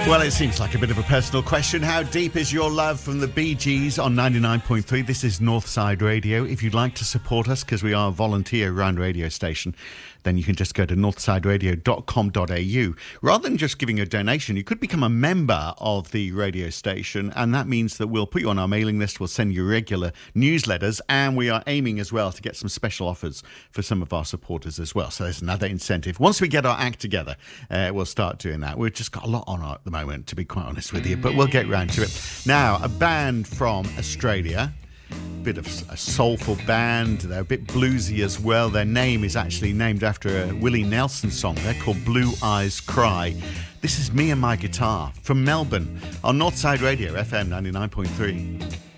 Well, it seems like a bit of a personal question. How deep is your love from the Bee Gees on 99.3? This is Northside Radio. If you'd like to support us, because we are a volunteer-run radio station, then you can just go to northsideradio.com.au. Rather than just giving a donation, you could become a member of the radio station, and that means that we'll put you on our mailing list, we'll send you regular newsletters, and we are aiming as well to get some special offers for some of our supporters as well. So there's another incentive. Once we get our act together, we'll start doing that. We've just got a lot on at the moment, to be quite honest with you, but we'll get round to it. Now, a band from Australia, bit of a soulful band. They're a bit bluesy as well. Their name is actually named after a Willie Nelson song. They're called Blue Eyes Cry. This is Me and My Guitar from Melbourne on Northside Radio, FM 99.3.